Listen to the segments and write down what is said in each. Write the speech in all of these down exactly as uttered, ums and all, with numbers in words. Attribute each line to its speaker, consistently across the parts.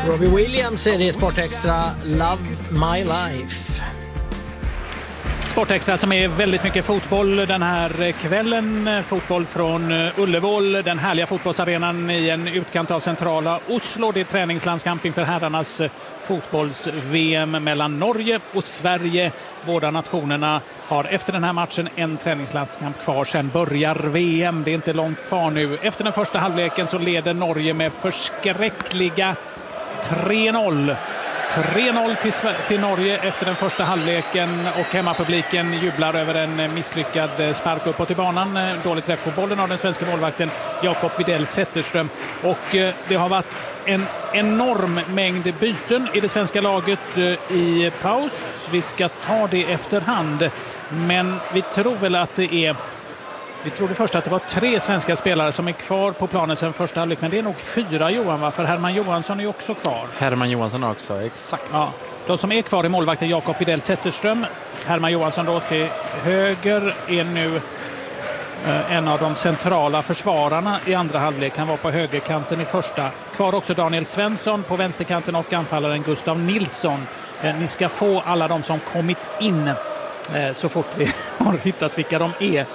Speaker 1: Robbie Williams är det i Sportextra, Love My Life.
Speaker 2: Sportextra som är väldigt mycket fotboll den här kvällen. Fotboll från Ullevål, den härliga fotbollsarenan i en utkant av centrala Oslo. Det är träningslandskamp inför herrarnas fotbolls-V M mellan Norge och Sverige. Båda nationerna har efter den här matchen en träningslandskamp kvar. Sen börjar V M. Det är inte långt kvar nu. Efter den första halvleken så leder Norge med förskräckliga tre noll. tre noll till, till Norge efter den första halvleken och hemmapubliken jublar över en misslyckad spark uppåt i banan. Dålig träff på bollen av den svenska målvakten Jakob Widell Zetterström. Och det har varit en enorm mängd byten i det svenska laget i paus. Vi ska ta det efterhand, men vi tror väl att det är Vi trodde först att det var tre svenska spelare som är kvar på planen sedan första halvlek, men det är nog fyra, Johan, va? För Herman Johansson är också kvar.
Speaker 3: Herman Johansson också, exakt.
Speaker 2: Ja, de som är kvar i målvakten Jakob Widell Zetterström. Herman Johansson då till höger är nu eh, en av de centrala försvararna i andra halvlek. Han var på högerkanten i första. Kvar också Daniel Svensson på vänsterkanten och anfallaren Gustav Nilsson. Eh, ni ska få alla de som kommit in eh, så fort vi har hittat vilka de är.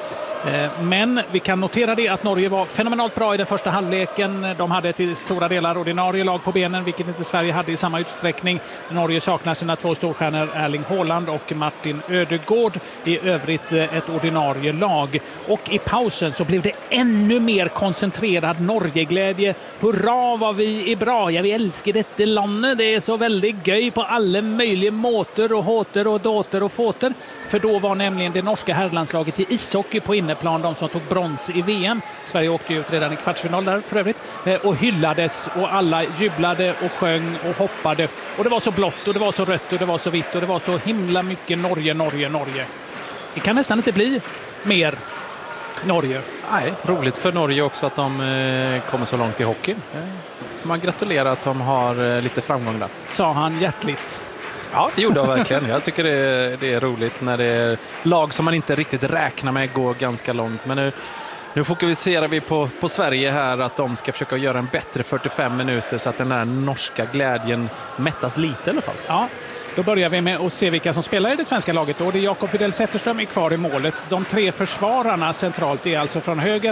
Speaker 2: Men vi kan notera det att Norge var fenomenalt bra i den första halvleken. De hade till stora delar ordinarie lag på benen, vilket inte Sverige hade i samma utsträckning. Norge saknar sina två storstjärnor Erling Haaland och Martin Ödegård. I övrigt ett ordinarie lag. Och i pausen så blev det ännu mer koncentrerad Norge-glädje. Hurra vad vi är bra! Ja, vi älskar detta landet. Det är så väldigt göj på alla möjliga måter och håter och dåter och fåter. För då var nämligen det norska herrlandslaget i ishockey på inneplan, de som tog brons i V M. Sverige åkte ut redan i kvartsfinal där för övrigt och hyllades och alla jublade och sjöng och hoppade. Och det var så blått och det var så rött och det var så vitt och det var så himla mycket Norge, Norge, Norge. Det kan nästan inte bli mer Norge.
Speaker 3: Nej, roligt för Norge också att de eh, kommer så långt i hockey. Man gratulerar att de har eh, lite framgång där.
Speaker 2: Sa han hjärtligt.
Speaker 3: Ja, det gjorde jag verkligen. Jag tycker det är, det är roligt när det är lag som man inte riktigt räknar med går ganska långt. Men nu, nu fokuserar vi på, på Sverige här, att de ska försöka göra en bättre fyrtiofem minuter så att den där norska glädjen mättas lite i alla fall.
Speaker 2: Ja, då börjar vi med att se vilka som spelar i det svenska laget. Och det är Jakob Widell Zetterström är kvar i målet. De tre försvararna centralt är alltså från höger